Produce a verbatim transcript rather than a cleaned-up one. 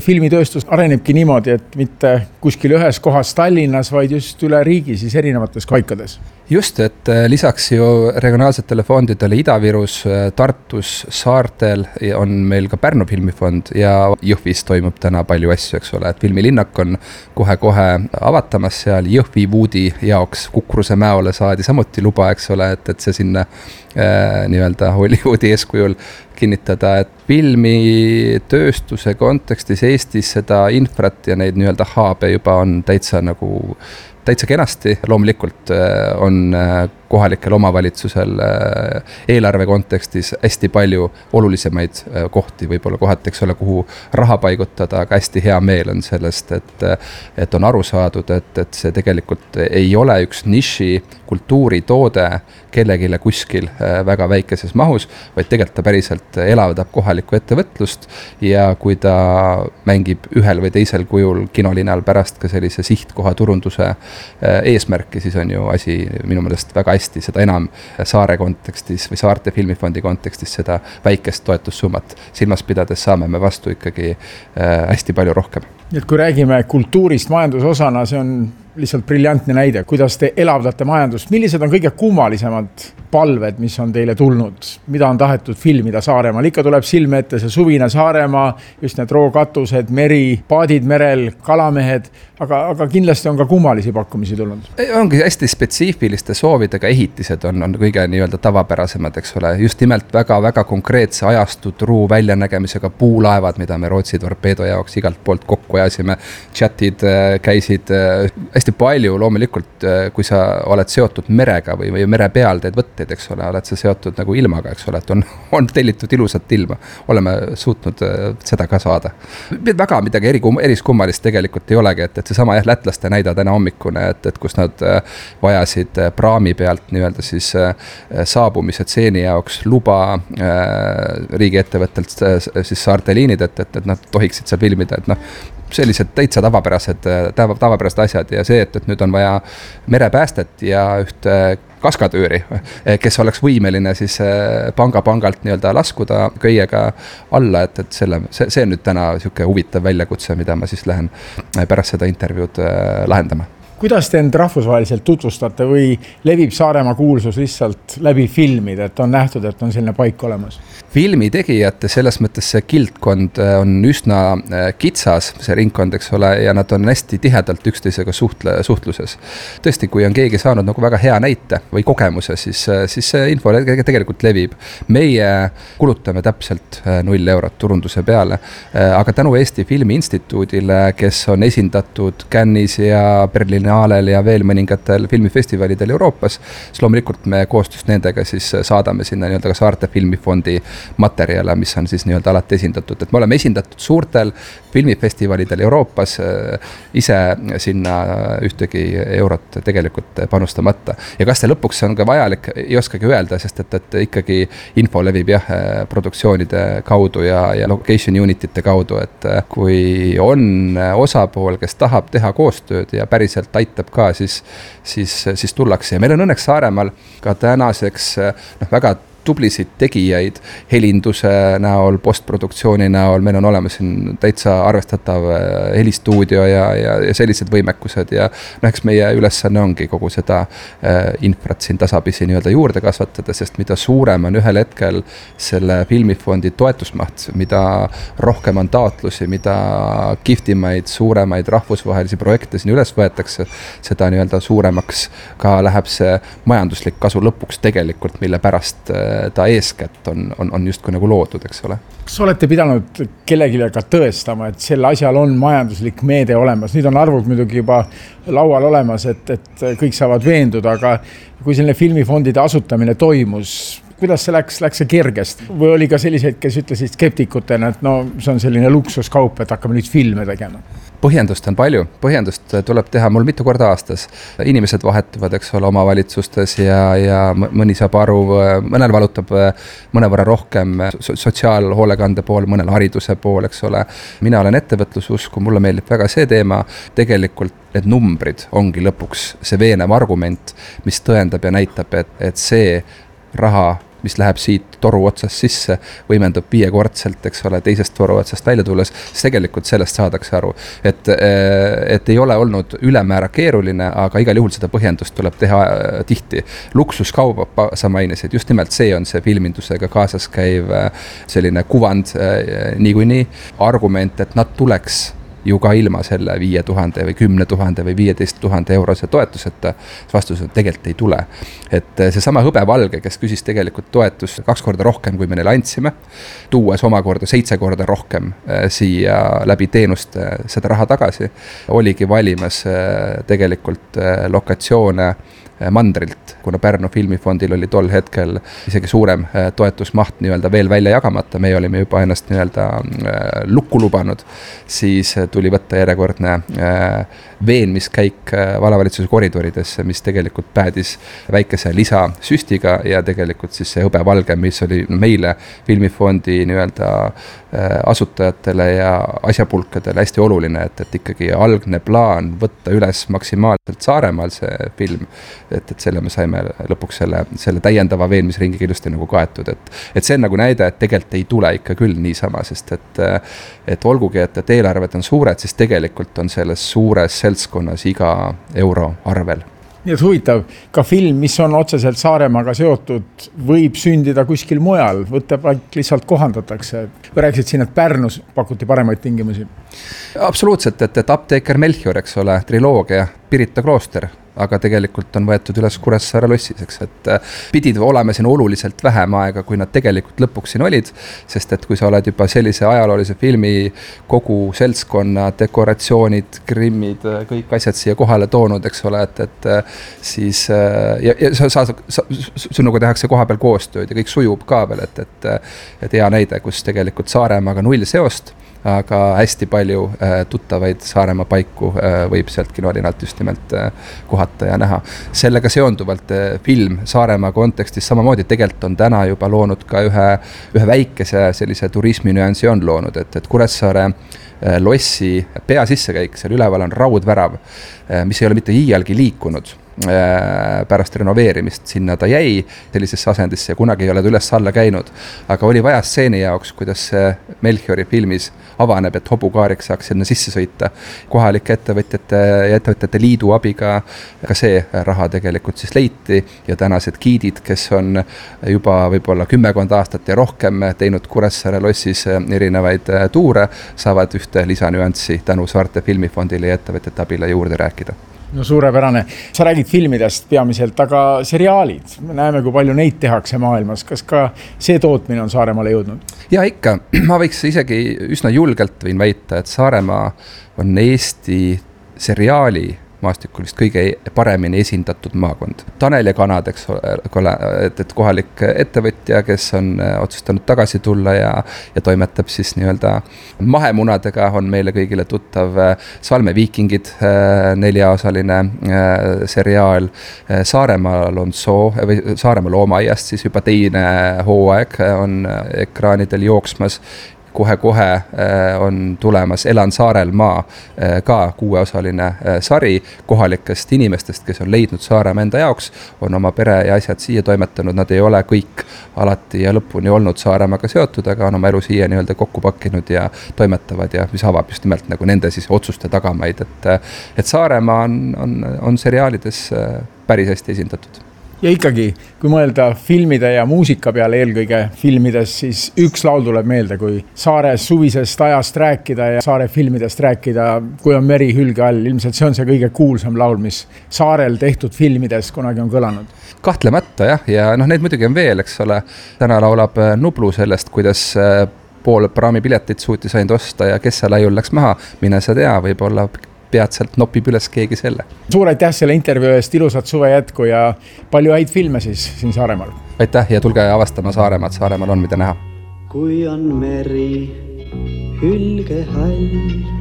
Filmitööstus arenebki niimoodi, et mitte kuskil ühes kohas Tallinnas, vaid just üle riigi siis erinevates paikades. Just, et lisaks ju regionaalsetele fondidele Ida-Virus, Tartus, Saartel on meil ka Pärnu filmifond ja Jõhvis toimub täna palju asju, eks ole, et filmilinnak on kohe-kohe avatamas seal Jõhvi Woodi jaoks Kukruse mäole saadi samuti luba, eks ole, et, et see sinna äh, nii-öelda Hollywoodi eeskujul kinnitada, et filmitööstuse kontekstis Eestis seda infrat ja neid nii-öelda haabe juba on täitsa nagu täitsa kenasti, loomulikult on kohalikel omavalitsusel eelarve kontekstis hästi palju olulisemaid kohti, võib-olla kohati, eks ole, kuhu raha paigutada, aga hästi hea meel on sellest, et, et on aru saadud, et, et see tegelikult ei ole üks niši kultuuritoode kellegile kuskil väga väikeses mahus, vaid tegelikult ta päriselt elavdab kohalikku ettevõtlust ja kui ta mängib ühel või teisel kujul kinolinal pärast ka sellise sihtkoha turunduse eesmärki, siis on ju asi minu meelest väga hästi, seda enam saare kontekstis või saarte filmifondi kontekstis seda väikest toetussummat silmas pidades saame me vastu ikkagi hästi palju rohkem. Et kui räägime kultuurist majandusosana, see on lihtsalt briljantne näide, kuidas te elavdate majandust. Millised on kõige kummalisemad palved, mis on teile tulnud? Mida on tahetud filmida Saaremaal? Ikka tuleb silme ette see suvine Saaremaa, just need rookatused, meri, paadid merel, kalamehed, aga, aga kindlasti on ka kummalisi pakkumisi tulnud. Ongi hästi spetsiifiliste soovidega ehitised on, on kõige nii-öelda tavapärasemad, eks ole. Just nimelt väga-väga konkreetse ajastu truu väljanägemisega puulaevad, mida me Rootsi torpeedo jaoks igalt poolt kokku ajasime. Chatid käisid hästi palju, loomulikult, kui sa oled seotud merega või, või mere peal teed võtteid, eks ole, oled sa seotud nagu ilmaga, eks ole, et on, on tellitud ilusat ilma. Oleme suutnud seda ka saada. Väga midagi eri, eriskummalist tegelikult ei olegi, et, et see sama jah, lätlaste näida täna hommikune, et, et kus nad vajasid praami pealt nii-öelda siis saabumise tseeni jaoks luba riigiettevõttelt siis saarteliinid, et, et, et nad tohiksid seal filmida, et noh, sellised täitsa tavapärased, tavapärased asjad ja see, et, et nüüd on vaja merepäästet ja ühte kaskadööri, kes oleks võimeline siis panga-pangalt nii-öelda laskuda köiega alla, et, et selle, see, see on nüüd täna siuke huvitav väljakutse, mida ma siis lähen pärast seda intervjuud lahendama. Kuidas te end rahvusvaheliselt tutvustate või levib Saaremaa kuulsus lihtsalt läbi filmid, et on nähtud, et on selline paik olemas? Filmi tegijate selles mõttes see kildkond on üsna kitsas, see ringkond, eks ole, ja nad on hästi tihedalt üksteisega suhtle, suhtluses. Tõesti, kui on keegi saanud nagu väga hea näite või kogemuse, siis, siis see info tegelikult levib. Meie kulutame täpselt null eurot turunduse peale, aga tänu Eesti Filmi Instituudile, kes on esindatud Cannes'is ja Berlinaalel ja veel mõningatel filmifestivalidel Euroopas, siis loomulikult me koostöös nendega siis saadame sinna nii-öelda ka Saarte filmifondi materjale, mis on siis nii-öelda alati esindatud, et me oleme esindatud suurtel filmifestivalidel Euroopas, ise sinna ühtegi eurot tegelikult panustamata. Ja kas see lõpuks on ka vajalik, ei oskagi öelda, sest et, et ikkagi info levib jah, produktsioonide kaudu ja, ja location unitite kaudu, et kui on osapool, kes tahab teha koostööd ja päriselt aitab ka, siis, siis, siis tullakse. Ja meil on õnneks Saaremaal ka tänaseks noh, väga tublisid tegijaid helinduse näol, postproduktsiooni näol, meil on olemas siin täitsa arvestatav helistuudio ja, ja, ja sellised võimekused ja noh, eks meie ülesanne ongi kogu seda äh, infrat siin tasapisi nii-öelda juurde kasvatada, sest mida suurem on ühel hetkel selle filmifondi toetusmaht, mida rohkem on taotlusi, mida kihvtimaid, suuremaid rahvusvahelisi projekte siin üles võetakse, seda nii-öelda suuremaks ka läheb see majanduslik kasu lõpuks tegelikult, mille pärast äh, ta eeskätt on, on, on justkui nagu loodud, eks ole. Kas olete pidanud kellegile ka tõestama, et sel asjal on majanduslik meede olemas? Nüüd on arvud muidugi juba laual olemas, et, et kõik saavad veenduda, aga kui selline filmifondide asutamine toimus, kuidas see läks, läks see kergest? Või oli ka selliseid, kes ütlesid skeptikutena, et no see on selline luksuskaup, et hakkame nüüd filme tegema? Põhjendust on palju, põhjendust tuleb teha mul mitu korda aastas. Inimesed vahetuvad, eks ole, omavalitsustes ja, ja mõni saab aru, mõnel valutab mõnevõrra rohkem sotsiaalhoolekande pool, mõnel hariduse pool, eks ole. Mina olen ettevõtlususku, mulle meeldib väga see teema. Tegelikult need numbrid ongi lõpuks see veenev argument, mis tõendab ja näitab, et, et see raha mis läheb siit toru otsast sisse, võimendub viiekordselt, eks ole, teisest toru otsast välja tulles, siis tegelikult sellest saadakse aru. Et, et ei ole olnud ülemäära keeruline, aga igal juhul seda põhjendust tuleb teha tihti. Luksuskauba sa mainisid, just nimelt see on see filmindusega kaasas käiv selline kuvand niikuinii argument, et nad tuleks ju ka ilma selle viie tuhande või kümne tuhande või viieteist tuhande eurose toetuseta, vastus on tegelikult ei tule. Et see sama hõbevalge, kes küsis tegelikult toetust kaks korda rohkem, kui me neile andsime, tuues omakorda seitse korda rohkem siia läbi teenuste seda raha tagasi, oligi valimas tegelikult lokatsioone mandrilt, kuna Pärnu filmifondil oli tol hetkel isegi suurem toetusmaht nii-öelda veel välja jagamata, me olime juba ennast nii-öelda lukku lubanud, siis tuli võtta järjekordne veenmiskäik vallavalitsuse koridoridesse, mis tegelikult päädis väikese lisasüstiga ja tegelikult siis see hõbevalge, mis oli meile filmifondi nii-öelda asutajatele ja asjapulkadele hästi oluline, et, et ikkagi algne plaan võtta üles maksimaalselt Saaremaal see film, et, et selle me saime lõpuks selle, selle täiendava veenmisringiga ilusti nagu kaetud, et, et see on nagu näide, et tegelikult ei tule ikka küll niisama, sest et, et olgugi, et, et eelarved on suured, siis tegelikult on selles suures seltskonnas iga euro arvel. Nii et huvitav, ka film, mis on otseselt Saaremaaga seotud, võib sündida kuskil mujal, võttepaik lihtsalt kohandatakse. Või rääksid siin, et Pärnus pakuti paremaid tingimusi? Absoluutselt, et, et Apteeker Melchior, eks ole, triloogia, Pirita klooster, aga tegelikult on võetud üles Kuressaare lossis, eks, et pidid olema siin oluliselt vähem aega, kui nad tegelikult lõpuks siin olid, sest et kui sa oled juba sellise ajaloolise filmi kogu seltskonna, dekoratsioonid, grimmid, kõik asjad siia kohale toonud, eks ole, et, et siis ja, ja sa, sa, sa, sinuga tehakse koha peal koostööd ja kõik sujub ka veel, et, et, et hea näide, kus tegelikult Saaremaaga null seost, aga hästi palju äh, tuttavaid Saaremaa paiku äh, võib sealt kinolinalt just nimelt äh, kohata ja näha. Sellega seonduvalt äh, film Saaremaa kontekstis samamoodi tegelikult on täna juba loonud ka ühe, ühe väikese sellise turisminüansi on loonud, et, et Kuressaare äh, lossi pea sissekäik, seal üleval on raudvärav, äh, mis ei ole mitte iialgi liikunud. Pärast renoveerimist sinna ta jäi sellisesse asendisse ja kunagi ei ole ta üles alla käinud, aga oli vaja stseeni jaoks, kuidas Melchiori filmis avaneb, et hobukaarik saaks sinna sisse sõita. Kohalike ettevõtjate ja ettevõtjate liidu abiga ka see raha tegelikult siis leiti ja tänased giidid, kes on juba võib-olla kümmekond aastat ja rohkem teinud Kuressaare lossis erinevaid tuure, saavad ühte lisanüanssi tänu Saarte filmifondile ja ettevõtjate abile juurde rääkida. No suurepärane. Sa räägid filmidest peamiselt, aga seriaalid, me näeme, kui palju neid tehakse maailmas. Kas ka see tootmine on Saaremaale jõudnud? Ja ikka, ma võiks isegi üsna julgelt võin väita, et Saaremaa on Eesti seriaali maastikul vist kõige paremini esindatud maakond. Tanel ja Kanad, eks ole, et, et kohalik ettevõtja, kes on otsustanud tagasi tulla ja, ja toimetab siis nii-öelda mahemunadega, on meile kõigile tuttav Salme viikingid, neljaosaline seriaal. Saaremaal on soo, või Saaremaa loomaaiast siis juba teine hooaeg on ekraanidel jooksmas. Kohe-kohe on tulemas Elan Saarel maa, ka kuueosaline sari kohalikest inimestest, kes on leidnud Saaremaa enda jaoks, on oma pere ja asjad siia toimetanud, nad ei ole kõik alati ja lõpuni olnud Saaremaaga seotud, aga on oma elu siia nii-öelda kokku pakkinud ja toimetavad ja mis avab just nimelt nagu nende siis otsuste tagamaid, et, et Saaremaa on, on, on seriaalides päris hästi esindatud. Ja ikkagi, kui mõelda filmide ja muusika peale eelkõige filmides, siis üks laul tuleb meelde, kui Saare suvisest ajast rääkida ja Saare filmidest rääkida, kui on meri hülge all. Ilmselt see on see kõige kuulsam laul, mis Saarel tehtud filmides kunagi on kõlanud. Kahtlemata jah, ja noh, neid muidugi on veel, eks ole. Täna laulab Nublu sellest, kuidas pool praamipiletit suutis ainult osta ja kes seal laiul läks maha, mine sa tea, võib-olla peatselt nopib üles keegi selle. Suur aitäh selle intervjuu eest, ilusat suve jätku ja palju häid filme siis siin Saaremaal. Aitäh ja tulge avastama Saaremaad, Saaremaal on mida näha. Kui on meri hülge hall,